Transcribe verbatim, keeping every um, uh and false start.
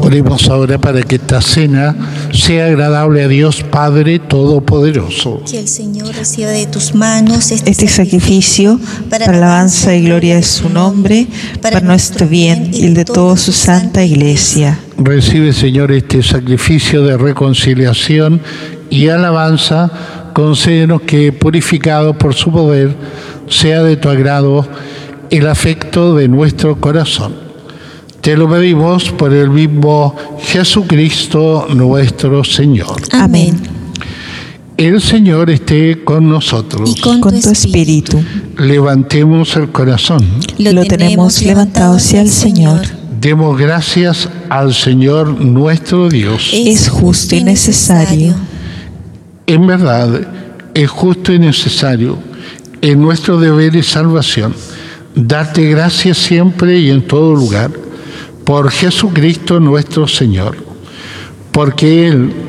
Oremos ahora para que esta cena sea agradable a Dios Padre Todopoderoso. Que el Señor reciba de tus manos este, este sacrificio para alabanza y gloria de su nombre, para nuestro bien y el de toda su santa Iglesia. Recibe, Señor, este sacrificio de reconciliación y alabanza. Concédenos que, purificado por su poder, sea de tu agrado el afecto de nuestro corazón. Te lo pedimos por el mismo Jesucristo nuestro Señor. Amén. El Señor esté con nosotros. Y con, Con tu espíritu. Levantemos el corazón. Lo tenemos levantado hacia el Señor. Demos gracias al Señor nuestro Dios. Es justo y necesario. En verdad, es justo y necesario, en nuestro deber y salvación, darte gracias siempre y en todo lugar, por Jesucristo nuestro Señor, porque Él,